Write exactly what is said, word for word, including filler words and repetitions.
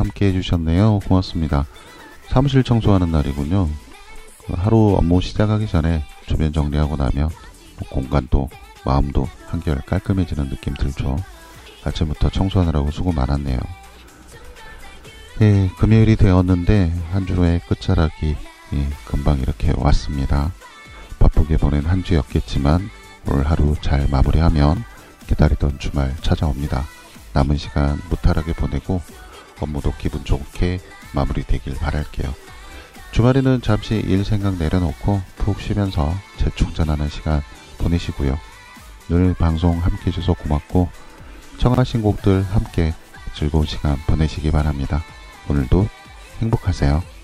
함께 해주셨네요. 고맙습니다. 사무실 청소하는 날이군요. 하루 업무 시작하기 전에 주변 정리하고 나면 뭐 공간도 마음도 한결 깔끔해지는 느낌 들죠. 아침부터 청소하느라고 수고 많았네요. 예, 금요일이 되었는데 한 주의 끝자락이 예, 금방 이렇게 왔습니다. 바쁘게 보낸 한 주였겠지만 오늘 하루 잘 마무리하면 기다리던 주말 찾아옵니다. 남은 시간 무탈하게 보내고 업무도 기분 좋게 마무리되길 바랄게요. 주말에는 잠시 일 생각 내려놓고 푹 쉬면서 재충전하는 시간 보내시고요. 늘 방송 함께 해주셔서 고맙고 청하신 곡들 함께 즐거운 시간 보내시기 바랍니다. 오늘도 행복하세요.